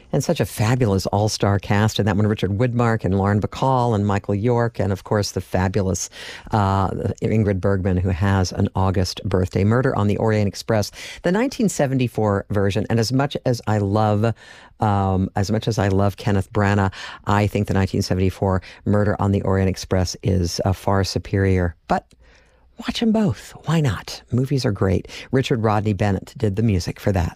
And such a fabulous all-star cast in that one. Richard Widmark and Lauren Bacall and Michael York, and of course the fabulous Ingrid Bergman, who has an August birthday. Murder on the Orient Express, the 1974 version. And as much as I love Kenneth Branagh, I think the 1974 Murder on the Orient Express is far superior. But watch them both. Why not? Movies are great. Richard Rodney Bennett did the music for that.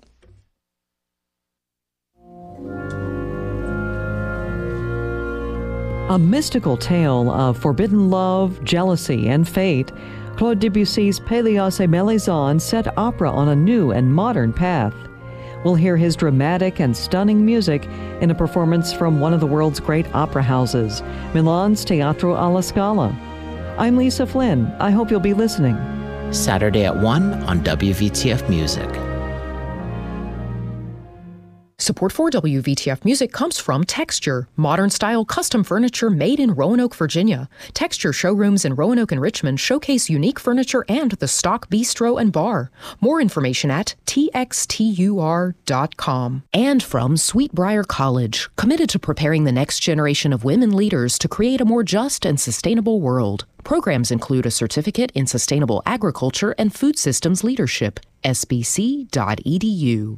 A mystical tale of forbidden love, jealousy, and fate, Claude Debussy's Pélias et Mélisande set opera on a new and modern path. We'll hear his dramatic and stunning music in a performance from one of the world's great opera houses, Milan's Teatro alla Scala. I'm Lisa Flynn. I hope you'll be listening. Saturday at 1 on WVTF Music. Support for WVTF Music comes from Texture, modern-style custom furniture made in Roanoke, Virginia. Texture showrooms in Roanoke and Richmond showcase unique furniture and the stock bistro and bar. More information at txtur.com. And from Sweetbriar College, committed to preparing the next generation of women leaders to create a more just and sustainable world. Programs include a certificate in sustainable agriculture and food systems leadership. sbc.edu.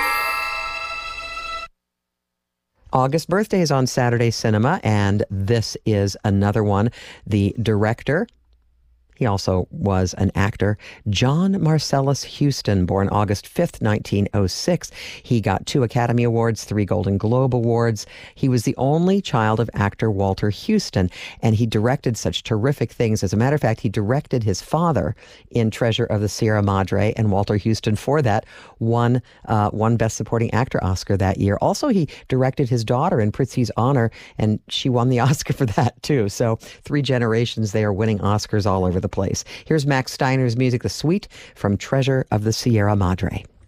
August birthday is on Saturday Cinema, and this is another one. The director, he also was an actor, John Marcellus Houston, born August 5th, 1906. He got 2 Academy Awards, 3 Golden Globe Awards. He was the only child of actor Walter Houston, and he directed such terrific things. As a matter of fact, he directed his father in Treasure of the Sierra Madre, and Walter Houston, for that, won Best Supporting Actor Oscar that year. Also, he directed his daughter in Prizzi's Honor, and she won the Oscar for that, too. So 3 generations, they are winning Oscars all over the place. Here's Max Steiner's music, The Suite, from Treasure of the Sierra Madre.